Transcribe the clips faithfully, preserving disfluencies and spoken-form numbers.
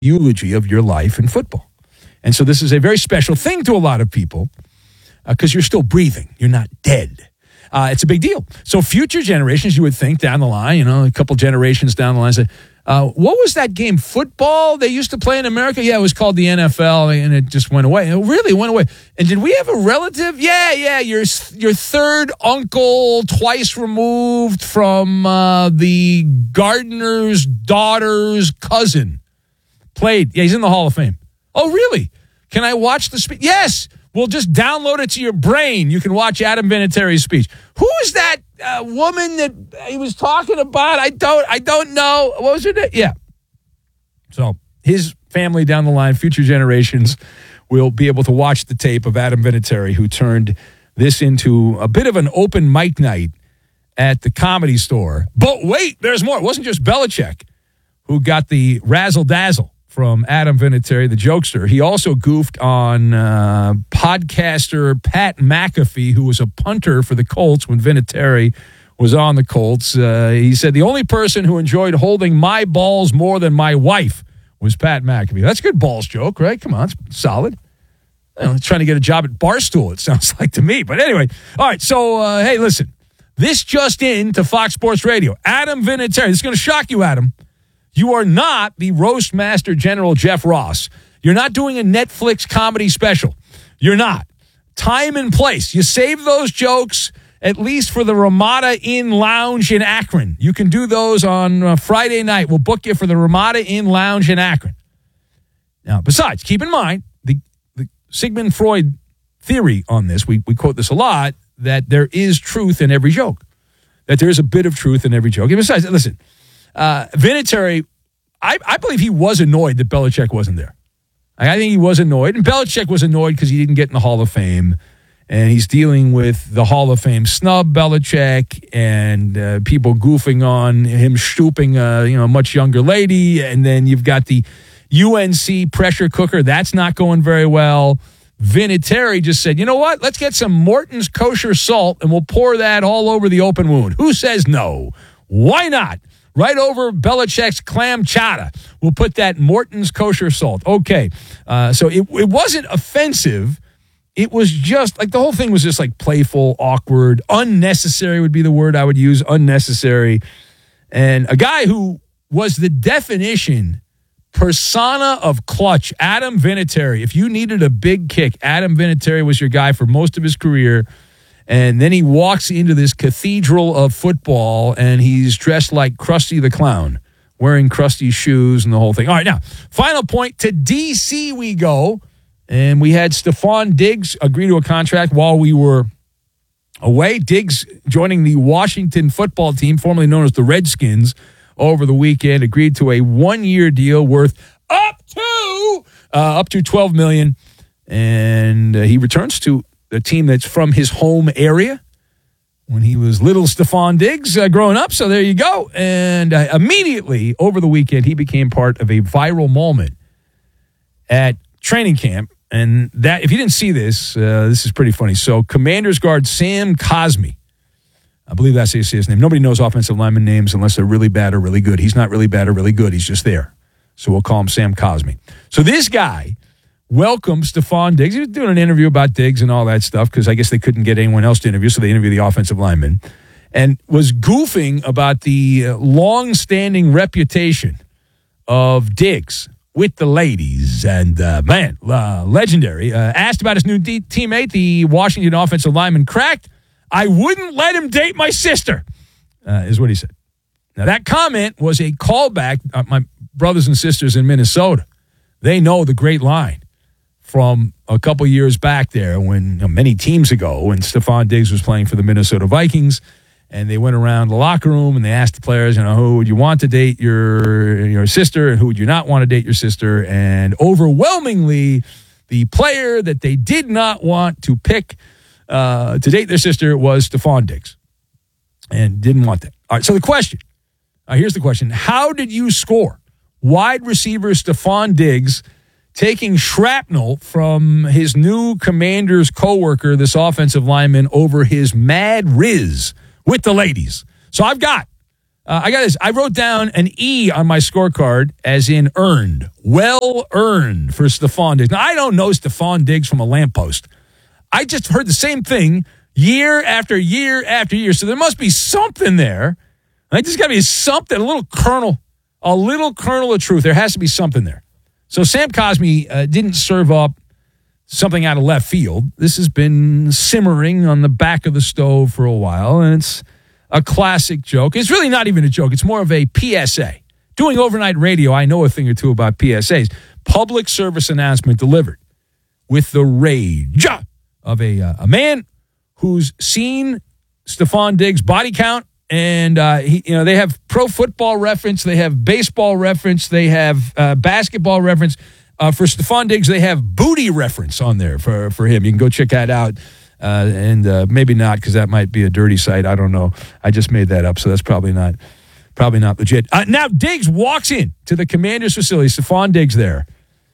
eulogy of your life in football. And so this is a very special thing to a lot of people because uh, you're still breathing. You're not dead. Uh, it's a big deal. So future generations, you would think down the line, you know, a couple generations down the line, say, uh, what was that game? Football they used to play in America? Yeah, it was called the N F L, and it just went away. It really went away. And did we have a relative? Yeah, yeah, your your third uncle, twice removed from uh, the gardener's daughter's cousin, played. Yeah, he's in the Hall of Fame. Oh, really? Can I watch the speech? Yes. We'll just download it to your brain. You can watch Adam Vinatieri's speech. Who is that uh, woman that he was talking about? I don't I don't know. What was her name? Yeah. So his family down the line, future generations, will be able to watch the tape of Adam Vinatieri, who turned this into a bit of an open mic night at the Comedy Store. But wait, there's more. It wasn't just Belichick who got the razzle-dazzle from Adam Vinatieri, the jokester. He also goofed on uh, podcaster Pat McAfee, who was a punter for the Colts when Vinatieri was on the Colts. Uh, he said, the only person who enjoyed holding my balls more than my wife was Pat McAfee. That's a good balls joke, right? Come on, it's solid. You know, trying to get a job at Barstool, it sounds like to me. But anyway, all right, so, uh, hey, listen. This just in to Fox Sports Radio. Adam Vinatieri. This is going to shock you, Adam. You are not the roast master general Jeff Ross. You're not doing a Netflix comedy special. You're not. Time and place. You save those jokes at least for the Ramada Inn Lounge in Akron. You can do those on uh, Friday night. We'll book you for the Ramada Inn Lounge in Akron. Now, besides, keep in mind the, the Sigmund Freud theory on this. We, we quote this a lot, that there is truth in every joke. That there is a bit of truth in every joke. And besides, listen, Uh, Vinatieri, I, I believe he was annoyed that Belichick wasn't there. I think he was annoyed. And Belichick was annoyed because he didn't get in the Hall of Fame. And he's dealing with the Hall of Fame snub Belichick and uh, people goofing on him stooping a you know, much younger lady. And then you've got the U N C pressure cooker. That's not going very well. Vinatieri just said, you know what? Let's get some Morton's kosher salt and we'll pour that all over the open wound. Who says no? Why not? Right over Belichick's clam chowder. We'll put that Morton's kosher salt. Okay. Uh, so it, it wasn't offensive. It was just, like, the whole thing was just, like, playful, awkward, unnecessary would be the word I would use, unnecessary. And a guy who was the definition, persona of clutch, Adam Vinatieri. If you needed a big kick, Adam Vinatieri was your guy for most of his career. And then he walks into this cathedral of football, and he's dressed like Krusty the Clown, wearing Krusty's shoes and the whole thing. All right, now, final point. To D C we go, and we had Stephon Diggs agree to a contract while we were away. Diggs joining the Washington football team, formerly known as the Redskins, over the weekend, agreed to a one-year deal worth up to uh, up to twelve million dollars, and uh, he returns to the team that's from his home area when he was little Stephon Diggs uh, growing up. So there you go. And uh, immediately over the weekend, he became part of a viral moment at training camp. And that, if you didn't see this, uh, this is pretty funny. So Commanders guard Sam Cosmi, I believe that's his name. Nobody knows offensive lineman names unless they're really bad or really good. He's not really bad or really good. He's just there. So we'll call him Sam Cosmi. So this guy welcome Stephon Diggs. He was doing an interview about Diggs and all that stuff because I guess they couldn't get anyone else to interview, so they interviewed the offensive lineman, and was goofing about the uh, long-standing reputation of Diggs with the ladies. And, uh, man, uh, legendary. Uh, asked about his new de- teammate, the Washington offensive lineman, cracked, I wouldn't let him date my sister, uh, is what he said. Now, that comment was a callback. Uh, my brothers and sisters in Minnesota, they know the great line from a couple years back there when, you know, many teams ago, when Stephon Diggs was playing for the Minnesota Vikings, and they went around the locker room and they asked the players, you know, who would you want to date your your sister and who would you not want to date your sister? And overwhelmingly, the player that they did not want to pick uh, to date their sister was Stephon Diggs, and didn't want that. All right, so the question, uh, here's the question. How did you score? Wide receiver Stephon Diggs taking shrapnel from his new Commander's coworker, this offensive lineman, over his mad riz with the ladies. So I've got Uh, I got this. I wrote down an E on my scorecard as in earned. Well earned for Stefon Diggs. Now, I don't know Stefon Diggs from a lamppost. I just heard the same thing year after year after year. So there must be something there. Like, there's got to be something, a little kernel, a little kernel of truth. There has to be something there. So Sam Cosmi uh, didn't serve up something out of left field. This has been simmering on the back of the stove for a while, and it's a classic joke. It's really not even a joke. It's more of a P S A. Doing overnight radio, I know a thing or two about P S As. Public service announcement delivered with the rage of a, uh, a man who's seen Stefon Diggs' body count, and uh, he, you know, they have pro football reference, they have baseball reference, they have uh, basketball reference. Uh, for Stefon Diggs, they have booty reference on there for, for him. You can go check that out. Uh, and uh, maybe not, because that might be a dirty site. I don't know. I just made that up, so that's probably not probably not legit. Uh, now, Diggs walks in to the Commander's facility, Stefon Diggs there,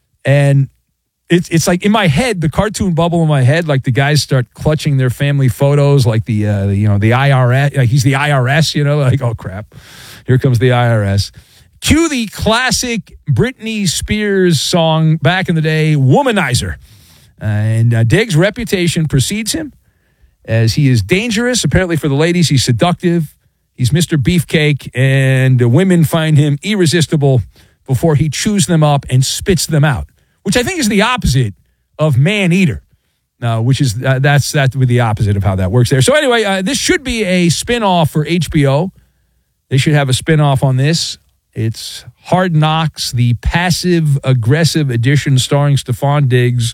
and it's it's like in my head, the cartoon bubble in my head, like the guys start clutching their family photos, like the, uh, the you know the I R S. Like he's the I R S, you know, like, oh crap, here comes the I R S. Cue the classic Britney Spears song back in the day, Womanizer. Uh, and uh, Diggs' reputation precedes him as he is dangerous. Apparently for the ladies, he's seductive. He's Mister Beefcake, and the women find him irresistible before he chews them up and spits them out, which I think is the opposite of man-eater, uh, which is uh, that's that would be the opposite of how that works there. So anyway, uh, this should be a spinoff for H B O. They should have a spinoff on this. It's Hard Knocks, the passive-aggressive edition starring Stefon Diggs.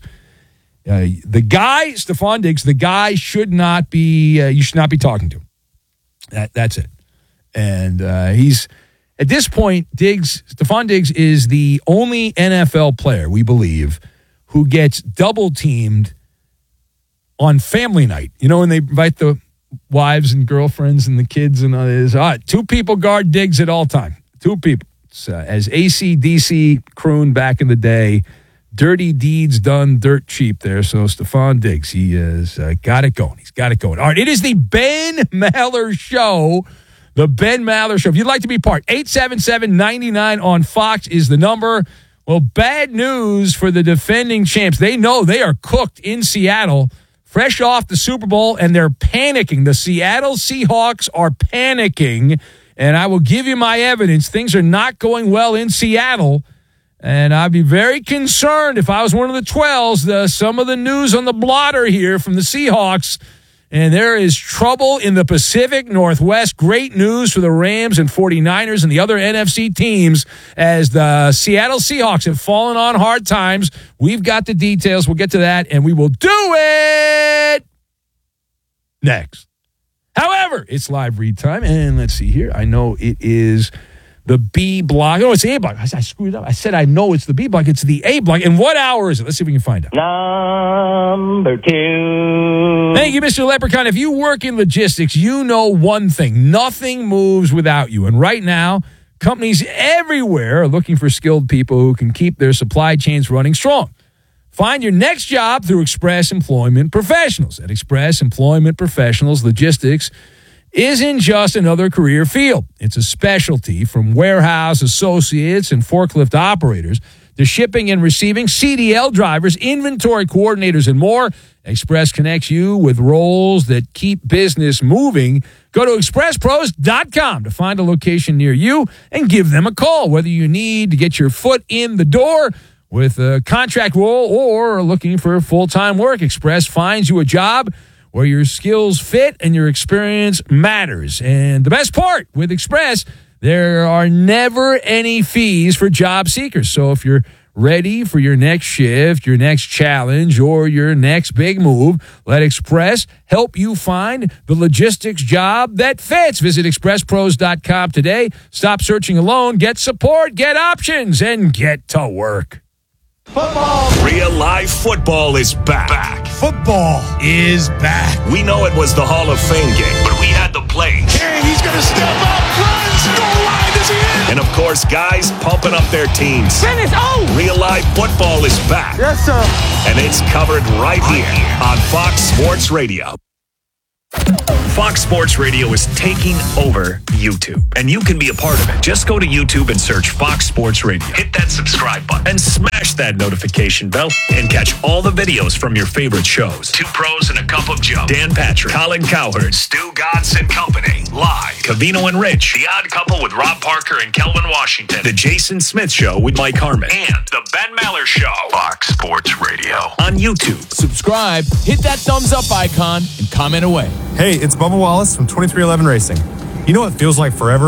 Uh, the guy, Stefon Diggs, the guy should not be, uh, you should not be talking to. That, that's it. And uh, he's, at this point, Diggs, Stefon Diggs is the only N F L player, we believe, who gets double-teamed on family night. You know, when they invite the wives and girlfriends and the kids and others. All right, two people guard Diggs at all time. Two people. Uh, as A C D C crooned back in the day, dirty deeds done dirt cheap there. So Stefon Diggs, he has uh, got it going. He's got it going. All right, it is the Ben Maller Show. The Ben Maller Show. If you'd like to be part, eight seven seven, nine nine on Fox is the number. Well, bad news for the defending champs. They know they are cooked in Seattle, fresh off the Super Bowl, and they're panicking. The Seattle Seahawks are panicking. And I will give you my evidence. Things are not going well in Seattle. And I'd be very concerned if I was one of the twelves, the, some of the news on the blotter here from the Seahawks. And there is trouble in the Pacific Northwest. Great news for the Rams and 49ers and the other N F C teams as the Seattle Seahawks have fallen on hard times. We've got the details. We'll get to that, and we will do it next. However, it's live read time, and let's see here. I know it is the B block. Oh, it's the A block. I, I screwed up. I said I know it's the B block. It's the A block. And what hour is it? Let's see if we can find out. Number two. Thank you, Mister Leprechaun. If you work in logistics, you know one thing. Nothing moves without you. And right now, companies everywhere are looking for skilled people who can keep their supply chains running strong. Find your next job through Express Employment Professionals. At Express Employment Professionals, logistics isn't just another career field. It's a specialty from warehouse associates and forklift operators to shipping and receiving, C D L drivers, inventory coordinators, and more. Express connects you with roles that keep business moving. Go to express pros dot com to find a location near you and give them a call, whether you need to get your foot in the door with a contract role or are looking for full-time work. Express finds you a job where your skills fit and your experience matters. And the best part with Express, there are never any fees for job seekers. So if you're ready for your next shift, your next challenge, or your next big move, let Express help you find the logistics job that fits. Visit express pros dot com today. Stop searching alone. Get support, get options, and get to work. Football. Real live football is back. back. Football is back. We know it was the Hall of Fame game, but we had the plays. Hey, he's going to step up, runs, goal line, is he in? And of course, guys pumping up their teams. Finish, oh! Real live football is back. Yes, sir. And it's covered right here on Fox Sports Radio. Fox Sports Radio is taking over YouTube, and you can be a part of it. Just go to YouTube and search Fox Sports Radio. Hit that subscribe button and smash that notification bell and catch all the videos from your favorite shows. Two Pros and a Cup of Joe. Dan Patrick, Colin Cowherd, Stu Godson and Company. Live. Cavino and Rich. The Odd Couple with Rob Parker and Kelvin Washington. The Jason Smith Show with Mike Harmon. And The Ben Maller Show. Fox Sports Radio. On YouTube. Subscribe, hit that thumbs up icon, and comment away. Hey, it's Bubba Wallace from twenty-three eleven Racing. You know what feels like forever?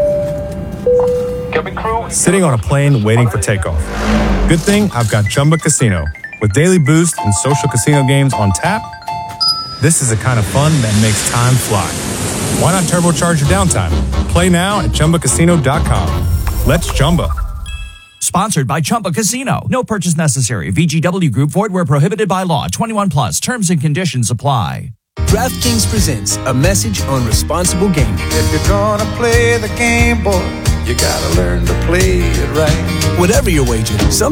Sitting on a plane waiting for takeoff. Good thing I've got Chumba Casino. With daily boost and social casino games on tap, this is the kind of fun that makes time fly. Why not turbocharge your downtime? Play now at Chumba Casino dot com. Let's Chumba. Sponsored by Chumba Casino. No purchase necessary. V G W Group. Void where prohibited by law. twenty-one plus. Terms and conditions apply. DraftKings presents a message on responsible gaming. If you're gonna play the game, boy, you gotta learn to play it right. Whatever your wager, some